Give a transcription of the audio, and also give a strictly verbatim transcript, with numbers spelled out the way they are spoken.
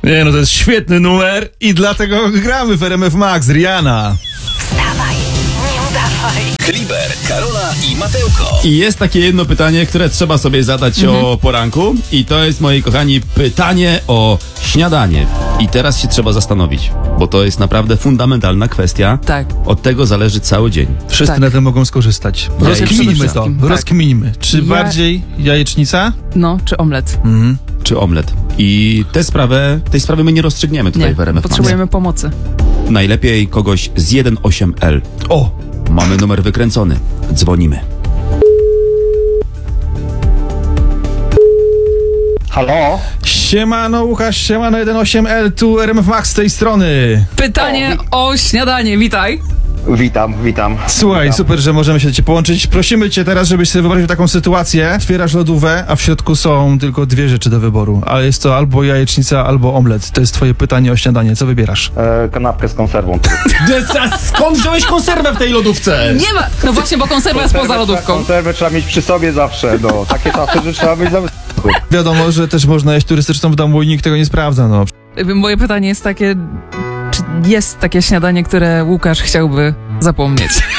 Nie no, to jest świetny numer i dlatego gramy w R M F Max. Rihanna. Wstawaj, nie udawaj. Kliber, Karola i Matełko. I jest takie jedno pytanie, które trzeba sobie zadać mhm. o poranku. I to jest, moi kochani, pytanie o śniadanie. I teraz się trzeba zastanowić, bo to jest naprawdę fundamentalna kwestia. Tak. Od tego zależy cały dzień. Wszyscy Tak. na tym mogą skorzystać. Ja Rozkminimy przede to. wszystkim, tak. Rozkminimy. Czy Ja- bardziej jajecznica? No, czy omlet? Mhm. Czy omlet. I tę sprawę, tej sprawy my nie rozstrzygniemy tutaj Nie, w R M F Max. potrzebujemy pomocy. Najlepiej kogoś z jeden osiem L. O! Mamy numer wykręcony. Dzwonimy. Halo? Siemano Łukasz, siemano jeden osiem L, tu R M F Max z tej strony. Pytanie o śniadanie, witaj. Witam, witam. Słuchaj, witam. super, że możemy się do ciebie połączyć. Prosimy cię teraz, żebyś sobie wyobraził taką sytuację. Otwierasz lodówkę, a w środku są tylko dwie rzeczy do wyboru. Ale jest to albo jajecznica, albo omlet. To jest twoje pytanie o śniadanie. Co wybierasz? E, kanapkę z konserwą. Skąd wziąłeś konserwę w tej lodówce? Nie ma! No właśnie, bo konserwa jest poza lodówką. Konserwę trzeba mieć przy sobie zawsze, no. Takie czasy, że trzeba być zawsze. Wiadomo, że też można jeść turystyczną w domu i nikt tego nie sprawdza, no. Moje pytanie jest takie, czy jest takie śniadanie, które Łukasz chciałby zapomnieć?